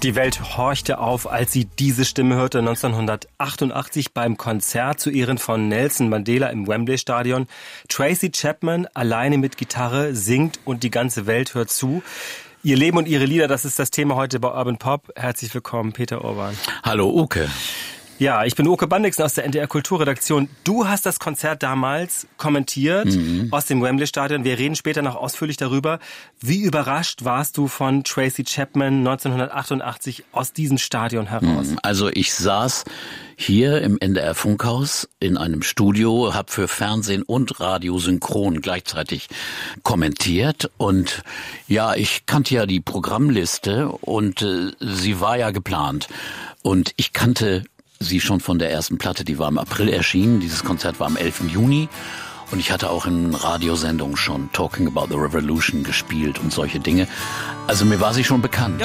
Die Welt horchte auf, als sie diese Stimme hörte 1988 beim Konzert zu Ehren von Nelson Mandela im Wembley-Stadion. Tracy Chapman alleine mit Gitarre singt und die ganze Welt hört zu. Ihr Leben und ihre Lieder, das ist das Thema heute bei Urban Pop. Herzlich willkommen, Peter Urban. Hallo, Uke. Ja, ich bin Uke Bandixen aus der NDR Kulturredaktion. Du hast das Konzert damals kommentiert aus dem Wembley-Stadion. Wir reden später noch ausführlich darüber. Wie überrascht warst du von Tracy Chapman 1988 aus diesem Stadion heraus? Also ich saß hier im NDR Funkhaus in einem Studio, habe für Fernsehen und Radio synchron gleichzeitig kommentiert und ja, ich kannte ja die Programmliste und sie war ja geplant und ich kannte sie schon von der ersten Platte, die war im April erschienen. Dieses Konzert war am 11. Juni. Und ich hatte auch in Radiosendungen schon Talking About the Revolution gespielt und solche Dinge. Also mir war sie schon bekannt.